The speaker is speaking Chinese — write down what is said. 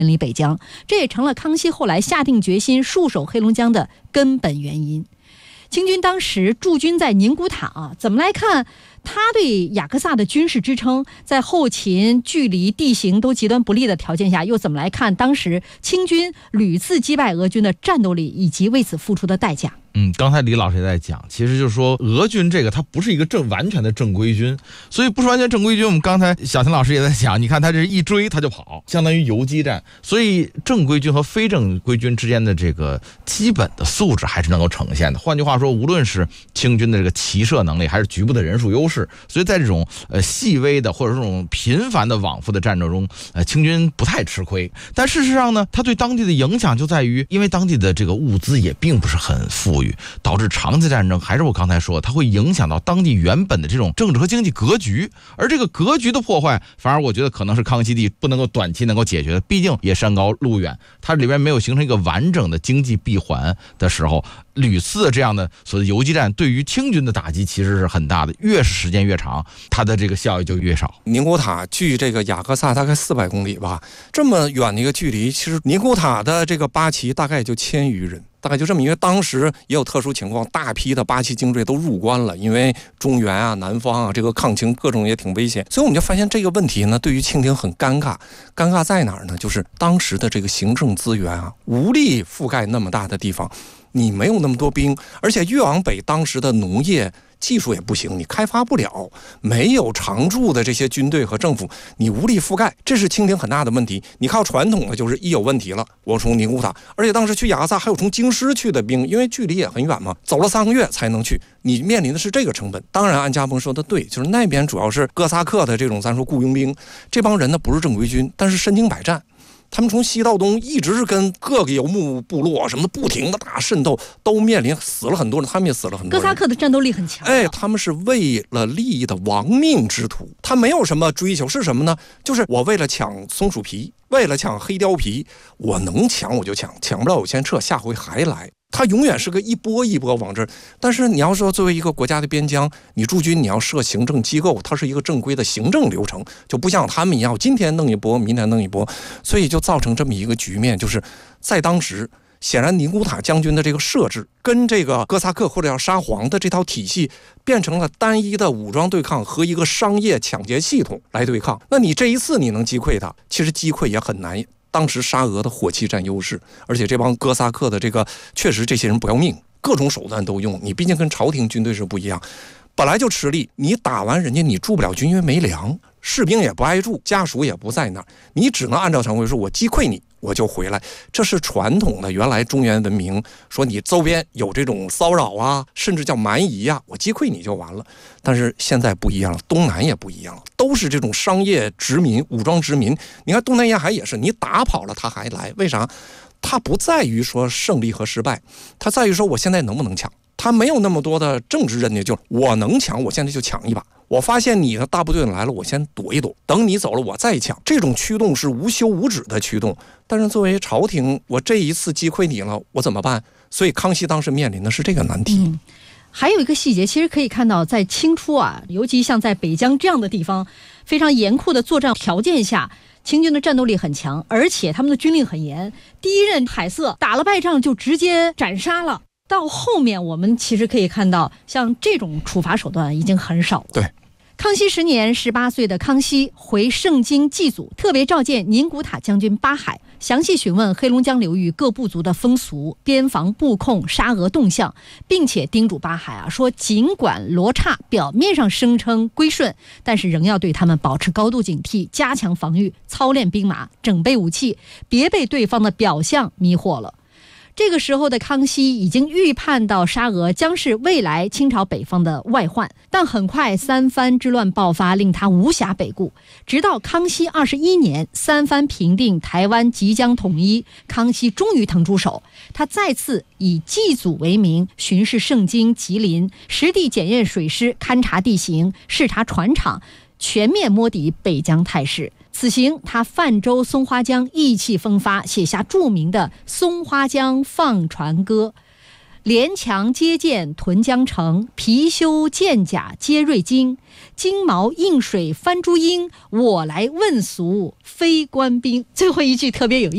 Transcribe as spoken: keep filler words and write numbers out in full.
离北疆，这也成了康熙后来下定决心戍守黑龙江的根本原因。清军当时驻军在宁古塔啊，怎么来看他对雅克萨的军事支撑，在后勤、距离、地形都极端不利的条件下，又怎么来看当时清军屡次击败俄军的战斗力以及为此付出的代价？ 嗯，刚才李老师也在讲，其实就是说俄军这个它不是一个正完全的正规军，所以不是完全正规军。我们刚才小婷老师也在讲，你看他这一追他就跑，相当于游击战，所以正规军和非正规军之间的这个基本的素质还是能够呈现的。换句话说，无论是清军的这个骑射能力，还是局部的人数优势，所以在这种呃细微的或者这种频繁的往复的战争中，呃清军不太吃亏。但事实上呢，它对当地的影响就在于，因为当地的这个物资也并不是很富裕，导致长期战争还是我刚才说，它会影响到当地原本的这种政治和经济格局，而这个格局的破坏，反而我觉得可能是康熙帝不能够短期能够解决的，毕竟也山高路远，它里面没有形成一个完整的经济闭环的时候，屡次的这样的所谓游击战对于清军的打击其实是很大的，越是时间越长，它的这个效益就越少。 宁古塔距这个雅克萨大概四百公里吧，这么远的一个距离，其实宁古塔的这个八旗大概就千余人。大概就这么，因为当时也有特殊情况，大批的八旗精锐都入关了，因为中原啊、南方啊，这个抗清各种也挺危险，所以我们就发现这个问题呢，对于清廷很尴尬。尴尬在哪儿呢？就是当时的这个行政资源啊，无力覆盖那么大的地方，你没有那么多兵，而且越往北，当时的农业技术也不行，你开发不了，没有常驻的这些军队和政府，你无力覆盖，这是清廷很大的问题。你靠传统的就是一有问题了，我从宁古塔，而且当时去雅克萨还有从京师去的兵，因为距离也很远嘛，走了三个月才能去，你面临的是这个成本。当然安家鹏说的对，就是那边主要是哥萨克的这种咱说雇佣兵，这帮人呢不是正规军，但是身经百战，他们从西到东一直是跟各个游牧部落什么不停的大渗透，都面临死了很多人，他们也死了很多人。 哥萨克的战斗力很强， 哎，他们是为了利益的亡命之徒，他没有什么追求，是什么呢？就是我为了抢松鼠皮，为了抢黑貂皮，我能抢我就抢，抢不了我先撤，下回还来。它永远是个一波一波往这儿，但是你要说作为一个国家的边疆，你驻军你要设行政机构，它是一个正规的行政流程，就不像他们一样今天弄一波明天弄一波，所以就造成这么一个局面，就是在当时显然宁古塔将军的这个设置跟这个哥萨克或者叫沙皇的这套体系变成了单一的武装对抗和一个商业抢劫系统来对抗。那你这一次你能击溃它，其实击溃也很难。当时沙俄的火器占优势，而且这帮哥萨克的这个确实这些人不要命，各种手段都用，你毕竟跟朝廷军队是不一样，本来就吃力，你打完人家你驻不了军，因为没粮，士兵也不爱住，家属也不在那儿，你只能按照常规说，我击溃你我就回来。这是传统的原来中原文明，说你周边有这种骚扰啊，甚至叫蛮夷啊，我击溃你就完了。但是现在不一样了，东南也不一样了，都是这种商业殖民、武装殖民。你看东南沿海也是，你打跑了他还来，为啥？他不在于说胜利和失败，他在于说我现在能不能抢。他没有那么多的政治任务，就我能抢，我现在就抢一把。我发现你的大部队来了，我先躲一躲，等你走了我再抢。这种驱动是无休无止的驱动。但是作为朝廷，我这一次击溃你了，我怎么办？所以康熙当时面临的是这个难题。 嗯，还有一个细节，其实可以看到，在清初啊，尤其像在北疆这样的地方，非常严酷的作战条件下，清军的战斗力很强，而且他们的军令很严。第一任海瑟打了败仗就直接斩杀了。到后面我们其实可以看到，像这种处罚手段已经很少了。 对。 康熙十年，十八岁的康熙回盛京祭祖，特别召见宁古塔将军巴海，详细询问黑龙江流域各部族的风俗、边防布控、沙俄动向，并且叮嘱巴海啊说，尽管罗刹表面上声称归顺，但是仍要对他们保持高度警惕，加强防御，操练兵马，整备武器，别被对方的表象迷惑了。这个时候的康熙已经预判到沙俄将是未来清朝北方的外患，但很快三藩之乱爆发，令他无暇北顾。直到康熙二十一年，三藩平定，台湾即将统一，康熙终于腾出手，他再次以祭祖为名，巡视盛京、吉林，实地检验水师，勘察地形，视察船厂，全面摸底北疆态势。此行他泛舟松花江，意气风发，写下著名的《松花江放船歌》：连墙接舰屯江城，貔貅剑甲皆锐精，金毛映水翻珠鹰，我来问俗非官兵。最后一句特别有意思。